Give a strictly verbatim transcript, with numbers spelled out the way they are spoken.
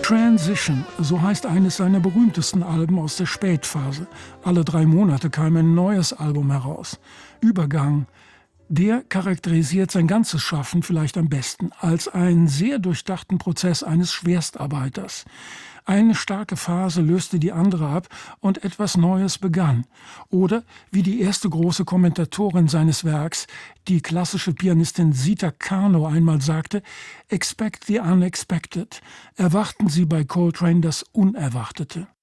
Transition, so heißt eines seiner berühmtesten Alben aus der Spätphase. Alle drei Monate kam ein neues Album heraus. Übergang, der charakterisiert sein ganzes Schaffen vielleicht am besten als einen sehr durchdachten Prozess eines Schwerstarbeiters. Eine starke Phase löste die andere ab und etwas Neues begann. Oder, wie die erste große Kommentatorin seines Werks, die klassische Pianistin Zita Karno einmal sagte, "Expect the unexpected." Erwarten Sie bei Coltrane das Unerwartete.